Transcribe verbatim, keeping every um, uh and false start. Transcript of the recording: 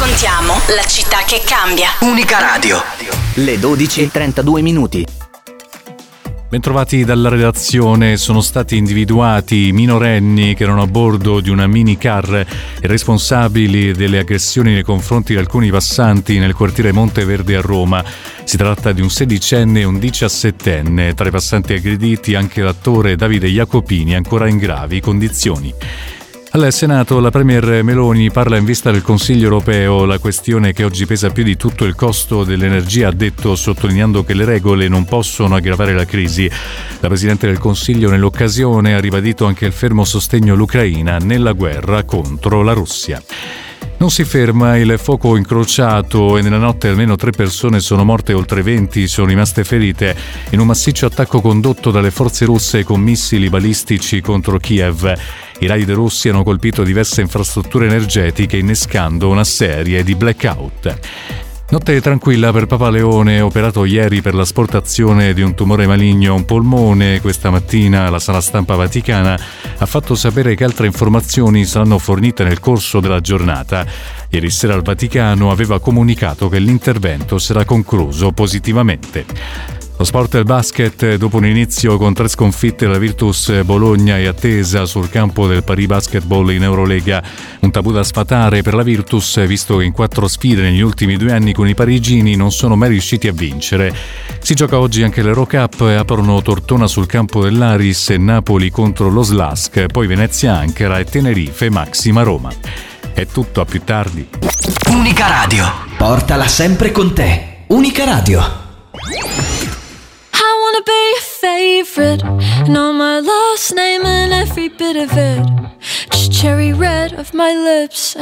Raccontiamo la città che cambia. Unica Radio. Le dodici e trentadue minuti. Bentrovati dalla redazione. Sono stati individuati i minorenni che erano a bordo di una minicar e responsabili delle aggressioni nei confronti di alcuni passanti nel quartiere Monteverde a Roma. Si tratta di un sedicenne e un diciassettenne. Tra i passanti aggrediti anche l'attore Davide Jacopini, ancora in gravi condizioni. Al Senato la Premier Meloni parla in vista del Consiglio europeo. La questione che oggi pesa più di tutto è il costo dell'energia, ha detto, sottolineando che le regole non possono aggravare la crisi. La Presidente del Consiglio nell'occasione ha ribadito anche il fermo sostegno all'Ucraina nella guerra contro la Russia. Non si ferma il fuoco incrociato e nella notte almeno tre persone sono morte e oltre venti sono rimaste ferite in un massiccio attacco condotto dalle forze russe con missili balistici contro Kiev. I raid russi hanno colpito diverse infrastrutture energetiche innescando una serie di blackout. Notte tranquilla per Papa Leone, operato ieri per l'asportazione di un tumore maligno a un polmone. Questa mattina la sala stampa vaticana ha fatto sapere che altre informazioni saranno fornite nel corso della giornata. Ieri sera il Vaticano aveva comunicato che l'intervento sarà concluso positivamente. Lo sport e il basket, dopo un inizio con tre sconfitte, la Virtus Bologna è attesa sul campo del Paris Basketball in Eurolega. Un tabù da sfatare per la Virtus, visto che in quattro sfide negli ultimi due anni con i parigini non sono mai riusciti a vincere. Si gioca oggi anche l'Eurocup e aprono Tortona sul campo dell'Aris e Napoli contro lo Slask, poi Venezia Ankara e Tenerife Maxima Roma. È tutto, a più tardi. Unica Radio. Portala sempre con te. Unica Radio. I wanna be your favorite, know my last name and every bit of it. Just cherry red of my lips.